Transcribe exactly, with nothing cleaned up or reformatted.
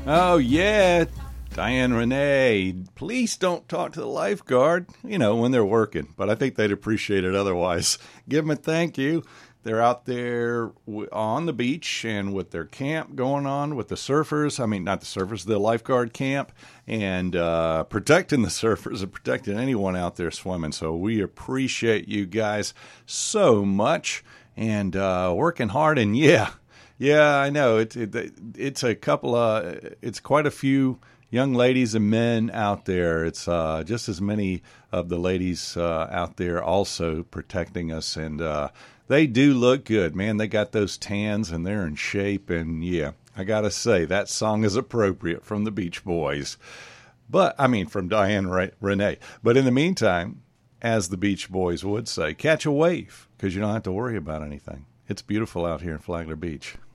Oh, yeah. Diane Renee, please don't talk to the lifeguard, you know, when they're working, but I think they'd appreciate it otherwise. Give them a thank you. They're out there on the beach and with their camp going on with the surfers. I mean, not the surfers, the lifeguard camp, and uh, protecting the surfers and protecting anyone out there swimming. So we appreciate you guys so much and uh, working hard. And yeah, yeah, I know it, it, it's a couple of, it's quite a few young ladies and men out there. It's uh, just as many of the ladies uh, out there also protecting us. And uh, they do look good, man. They got those tans and they're in shape. And yeah, I got to say, that song is appropriate from the Beach Boys. But, I mean, from Diane Re- Renee. But in the meantime, as the Beach Boys would say, catch a wave because you don't have to worry about anything. It's beautiful out here in Flagler Beach.